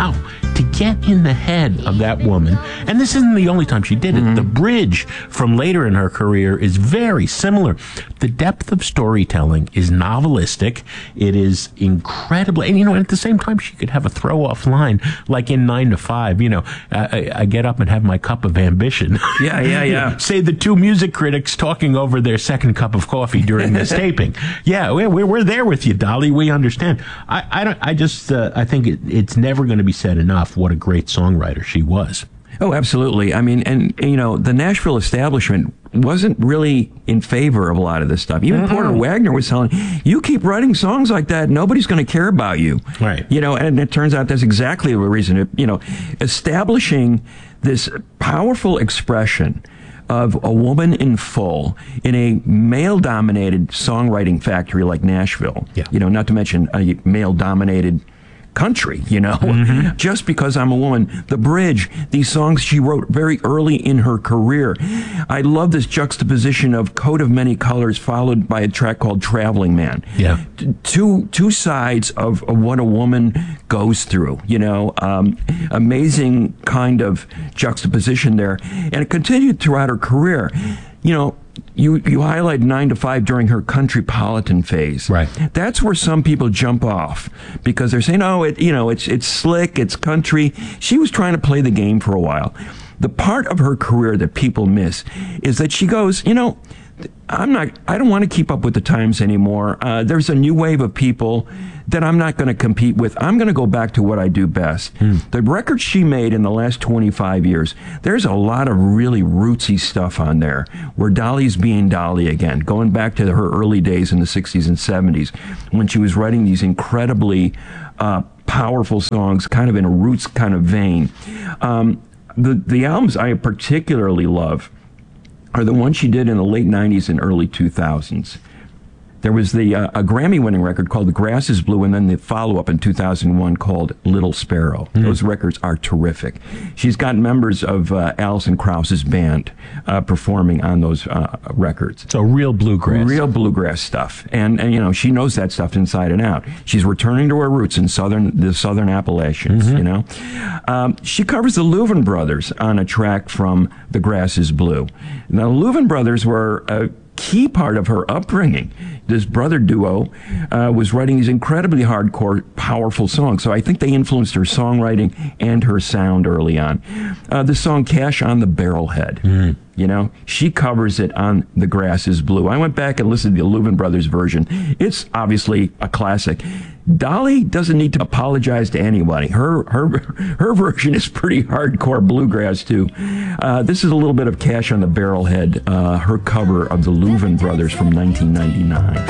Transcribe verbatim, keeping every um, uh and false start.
how to get in the head of that woman. And this isn't the only time she did it. Mm-hmm. The bridge from later in her career is very similar. The depth of storytelling is novelistic. It is incredibly, and you know, at the same time, she could have a throw-off line like in Nine to Five. You know, I, I get up and have my cup of ambition. Yeah, yeah, yeah. Say the two music critics talking over their second cup of coffee during this taping. Yeah, we're we're there with you, Dolly. We understand. I I don't. I just uh, I think it, it's never going to be said enough what a great songwriter she was. Oh, absolutely. I mean, and, you know, the Nashville establishment wasn't really in favor of a lot of this stuff. Even mm-hmm. Porter Wagner was telling, you keep writing songs like that, nobody's going to care about you. Right. You know, and it turns out that's exactly the reason. It, you know, establishing this powerful expression of a woman in full in a male-dominated songwriting factory like Nashville. Yeah. You know, not to mention a male-dominated country, you know, mm-hmm. just because I'm a woman. The Bridge, these songs she wrote very early in her career. I love this juxtaposition of Coat of Many Colors followed by a track called Traveling Man. Yeah. T- two two sides of, of what a woman goes through, you know, um, amazing kind of juxtaposition there. And it continued throughout her career. You know, You you highlight Nine to Five during her countrypolitan phase. Right. That's where some people jump off because they're saying, "Oh, it you know, it's it's slick, it's country." She was trying to play the game for a while. The part of her career that people miss is that she goes, you know, I'm not. I don't want to keep up with the times anymore. Uh, there's a new wave of people that I'm not going to compete with. I'm going to go back to what I do best. Hmm. The records she made in the last twenty-five years, there's a lot of really rootsy stuff on there where Dolly's being Dolly again, going back to her early days in the sixties and seventies when she was writing these incredibly uh, powerful songs, kind of in a roots kind of vein. Um, the, the albums I particularly love are the ones she did in the late nineties and early two thousands. There was the uh, a Grammy-winning record called The Grass is Blue, and then the follow-up in two thousand one called Little Sparrow. Mm. Those records are terrific. She's got members of uh, Alison Krauss's band uh, performing on those uh, records. So real bluegrass. Real bluegrass stuff. And, and, you know, she knows that stuff inside and out. She's returning to her roots in southern the Southern Appalachians, mm-hmm. you know. Um, she covers the Louvin Brothers on a track from The Grass is Blue. Now, the Louvin Brothers were a key part of her upbringing. This brother duo uh, was writing these incredibly hardcore, powerful songs. So I think they influenced her songwriting and her sound early on. Uh, the song Cash on the Barrelhead, mm. you know, she covers it on The Grass is Blue. I went back and listened to the Louvin Brothers version. It's obviously a classic. Dolly doesn't need to apologize to anybody. Her her her version is pretty hardcore bluegrass too. Uh, this is a little bit of Cash on the Barrelhead, uh, her cover of the Louvin Brothers from nineteen ninety-nine.